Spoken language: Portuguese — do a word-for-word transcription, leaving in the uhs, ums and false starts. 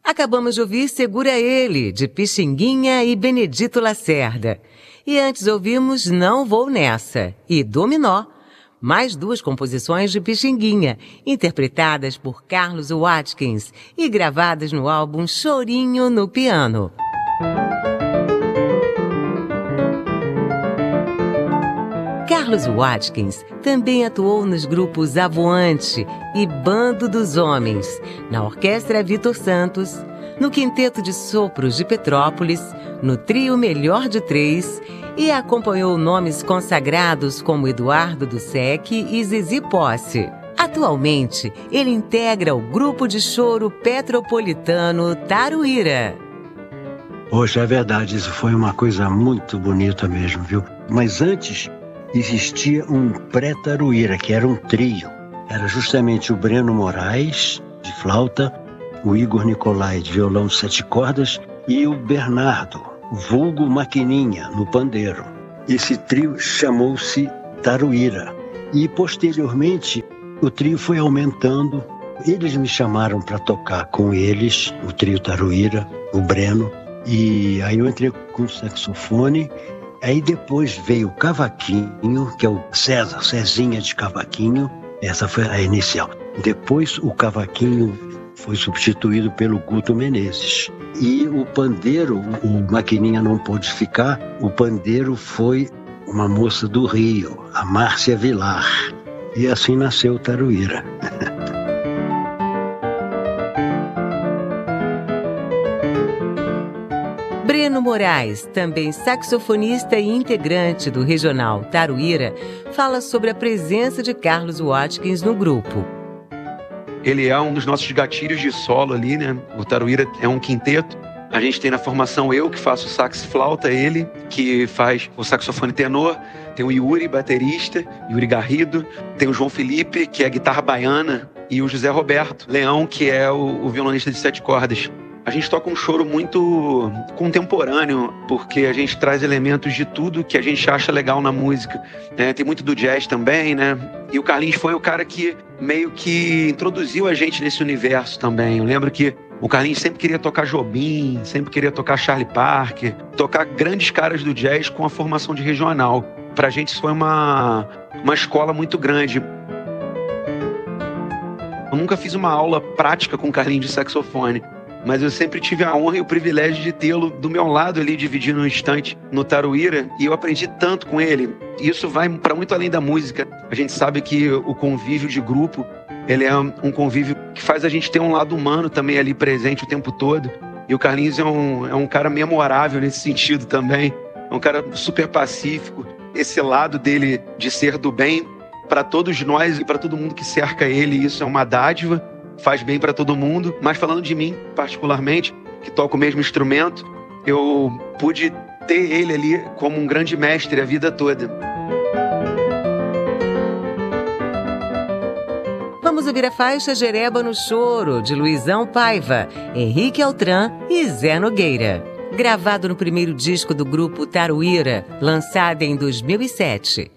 Acabamos de ouvir Segura Ele, de Pixinguinha e Benedito Lacerda. E antes ouvimos Não Vou Nessa e Dominó, mais duas composições de Pixinguinha, interpretadas por Carlos Watkins e gravadas no álbum Chorinho no Piano. Carlos Watkins também atuou nos grupos Avoante e Bando dos Homens, na Orquestra Vitor Santos, no Quinteto de Sopros de Petrópolis, no Trio Melhor de Três e acompanhou nomes consagrados como Eduardo do Sec e Zizi Posse. Atualmente, ele integra o grupo de choro petropolitano Taruíra. Poxa, é verdade, isso foi uma coisa muito bonita mesmo, viu? Mas antes existia um pré-Taruíra, que era um trio. Era justamente o Breno Moraes, de flauta, o Igor Nicolai, de violão de sete cordas, e o Bernardo, vulgo Maquininha, no pandeiro. Esse trio chamou-se Taruíra. E, posteriormente, o trio foi aumentando. Eles me chamaram para tocar com eles, o trio Taruíra, o Breno. E aí eu entrei com o saxofone. Aí depois veio o cavaquinho, que é o César, Cezinha de cavaquinho. Essa foi a inicial. Depois o cavaquinho foi substituído pelo Guto Menezes. E o pandeiro, o Maquininha não pôde ficar, o pandeiro foi uma moça do Rio, a Márcia Vilar. E assim nasceu o Taruíra. Breno Moraes, também saxofonista e integrante do regional Taruíra, fala sobre a presença de Carlos Watkins no grupo. Ele é um dos nossos gatilhos de solo ali, né? O Taruíra é um quinteto. A gente tem na formação eu, que faço sax flauta, ele, que faz o saxofone tenor. Tem o Yuri, baterista, Yuri Garrido. Tem o João Felipe, que é guitarra baiana. E o José Roberto Leão, que é o, o violonista de sete cordas. A gente toca um choro muito contemporâneo, porque a gente traz elementos de tudo que a gente acha legal na música, né? Tem muito do jazz também, né? E o Carlinhos foi o cara que meio que introduziu a gente nesse universo também. Eu lembro que o Carlinhos sempre queria tocar Jobim, sempre queria tocar Charlie Parker, tocar grandes caras do jazz com a formação de regional. Pra gente isso foi uma, uma escola muito grande. Eu nunca fiz uma aula prática com o Carlinhos de saxofone, mas eu sempre tive a honra e o privilégio de tê-lo do meu lado ali, dividindo um instante no Taruíra, e eu aprendi tanto com ele. Isso vai para muito além da música. A gente sabe que o convívio de grupo, ele é um convívio que faz a gente ter um lado humano também ali presente o tempo todo. E o Carlinhos é um, é um cara memorável nesse sentido também. É um cara super pacífico. Esse lado dele de ser do bem para todos nós e para todo mundo que cerca ele, isso é uma dádiva. Faz bem para todo mundo, mas falando de mim particularmente, que toco o mesmo instrumento, eu pude ter ele ali como um grande mestre a vida toda. Vamos ouvir a faixa Jereba no Choro, de Luizão Paiva, Henrique Altran e Zé Nogueira. Gravado no primeiro disco do grupo Taruíra, lançado em dois mil e sete.